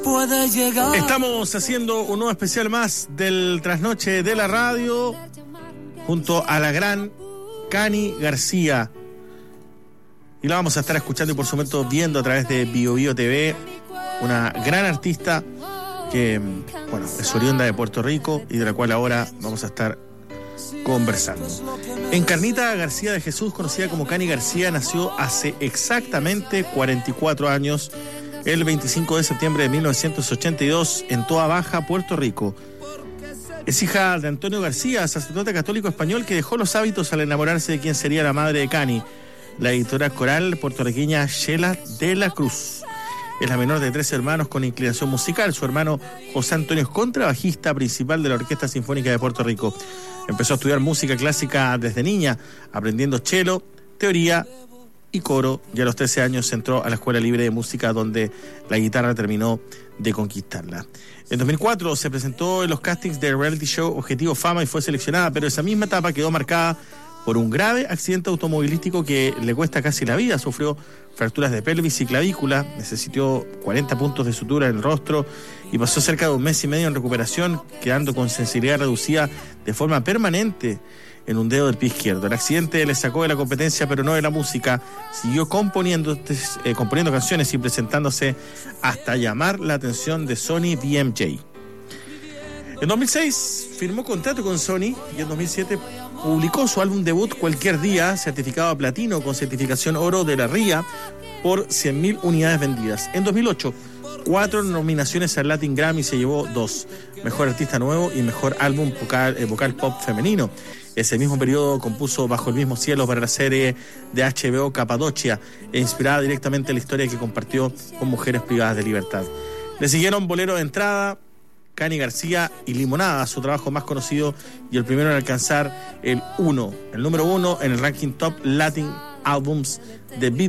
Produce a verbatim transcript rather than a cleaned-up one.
Estamos haciendo un nuevo especial más del Trasnoche de la Radio junto a la gran Cani García. Y la vamos a estar escuchando y por supuesto viendo a través de Bio Bio T V, una gran artista que, bueno, es oriunda de Puerto Rico y de la cual ahora vamos a estar conversando. Encarnita García de Jesús, conocida como Cani García, nació hace exactamente cuarenta y cuatro años, el veinticinco de septiembre de mil novecientos ochenta y dos, en Toa Baja, Puerto Rico. Es hija de Antonio García, sacerdote católico español que dejó los hábitos al enamorarse de quien sería la madre de Cani, la editora coral puertorriqueña Sheila de la Cruz. Es la menor de tres hermanos con inclinación musical. Su hermano José Antonio es contrabajista principal de la Orquesta Sinfónica de Puerto Rico. Empezó a estudiar música clásica desde niña, aprendiendo cello, teoría y coro, y a los trece años entró a la Escuela Libre de Música, donde la guitarra terminó de conquistarla. En dos mil cuatro se presentó en los castings del reality show Objetivo Fama y fue seleccionada, pero esa misma etapa quedó marcada por un grave accidente automovilístico que le cuesta casi la vida. Sufrió fracturas de pelvis y clavícula, necesitó cuarenta puntos de sutura en el rostro y pasó cerca de un mes y medio en recuperación, quedando con sensibilidad reducida de forma permanente en un dedo del pie izquierdo. El accidente le sacó de la competencia, pero no de la música. Siguió componiendo, eh, componiendo canciones y presentándose hasta llamar la atención de Sony B M J. En dos mil seis firmó contrato con Sony y en dos mil siete publicó su álbum debut Cualquier Día, certificado a platino con certificación oro de la R I A por cien mil unidades vendidas. En dos mil ocho, cuatro nominaciones al Latin Grammy, se llevó dos: Mejor Artista Nuevo y Mejor Álbum Vocal, eh, vocal Pop Femenino. Ese mismo periodo compuso Bajo el Mismo Cielo para la serie de H B O Capadocia, e inspirada directamente en la historia que compartió con mujeres privadas de libertad. Le siguieron Bolero de Entrada, Cani García y Limonada, su trabajo más conocido y el primero en alcanzar el uno, el número uno en el ranking Top Latin Albums de Beat